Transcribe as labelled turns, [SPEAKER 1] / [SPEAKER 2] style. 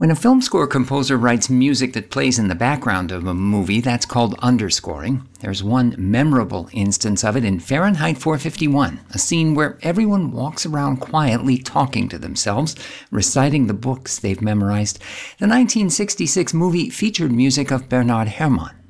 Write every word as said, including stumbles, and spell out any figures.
[SPEAKER 1] When a film score composer writes music that plays in the background of a movie, that's called underscoring. There's one memorable instance of it in Fahrenheit four fifty-one, a scene where everyone walks around quietly talking to themselves, reciting the books they've memorized. The nineteen sixty-six movie featured music of Bernard Herrmann.